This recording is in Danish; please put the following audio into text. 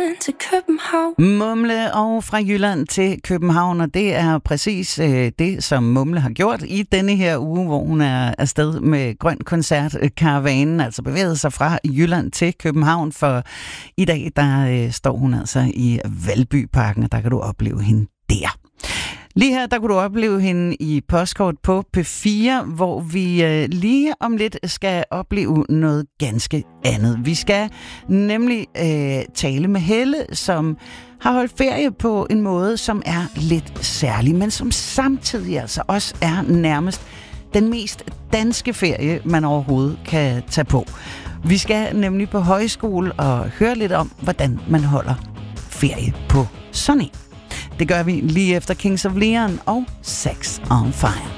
til København. Mumle og fra Jylland til København, og det er præcis det, som Mumle har gjort i denne her uge, hvor hun er afsted med Grøn Koncert-karavanen, altså bevæget sig fra Jylland til København, for i dag, der står hun altså i Valbyparken, og der kan du opleve hende der. Lige her, der kunne du opleve hende i Postkort på P4, hvor vi lige om lidt skal opleve noget ganske andet. Vi skal nemlig tale med Helle, som har holdt ferie på en måde, som er lidt særlig, men som samtidig altså også er nærmest den mest danske ferie, man overhovedet kan tage på. Vi skal nemlig på højskole og høre lidt om, hvordan man holder ferie på sådan en. Det gør vi lige efter Kings of Leon og Sex on Fire.